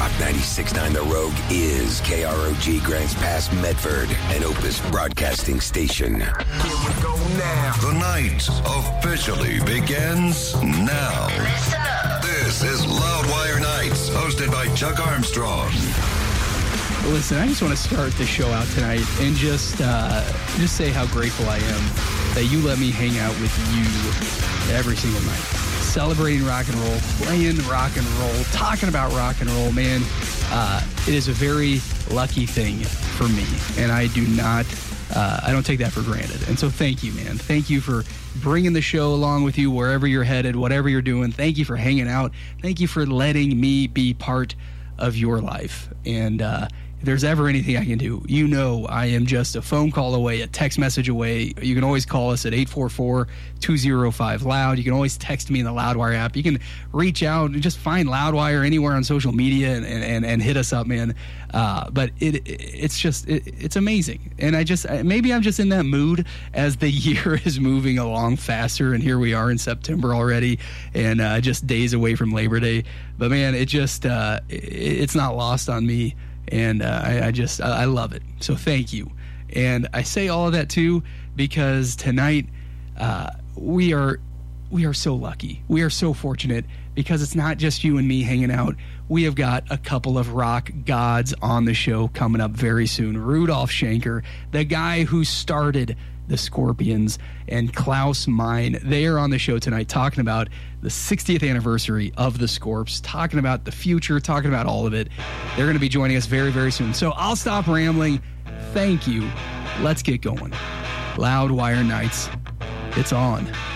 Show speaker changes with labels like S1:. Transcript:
S1: Rock 96.9 The Rogue is KROG Grants Pass, Medford, an Opus broadcasting station. Here we go now.
S2: The night officially begins now.
S3: Listen up.
S2: This is Loudwire Nights, hosted by Chuck Armstrong.
S4: Listen, I just want to start the show out tonight and just say how grateful I am that you let me hang out with you every single night. Celebrating rock and roll, playing rock and roll, talking about rock and roll, man. It is a very lucky thing for me, and I don't take that for granted. And so thank you, man. Thank you for bringing the show along with you wherever you're headed, whatever you're doing. Thank you for hanging out. Thank you for letting me be part of your life. And if there's ever anything I can do, you know I am just a phone call away, a text message away. You can always call us at 844-205-LOUD. You can always text me in the Loudwire app. You can reach out and just find Loudwire anywhere on social media and hit us up, man. But it's amazing. And maybe I'm just in that mood as the year is moving along faster, and here we are in September already, and just days away from Labor Day. But man, it's not lost on me. And I love it. So thank you. And I say all of that too because tonight we are so lucky. We are so fortunate because it's not just you and me hanging out. We have got a couple of rock gods on the show coming up very soon. Rudolf Schenker, the guy who started the Scorpions, and Klaus Meine. They are on the show tonight talking about the 60th anniversary of the Scorps, talking about the future, talking about all of it. They're going to be joining us very, very soon. So I'll stop rambling. Thank you. Let's get going. Loudwire Nights. It's on.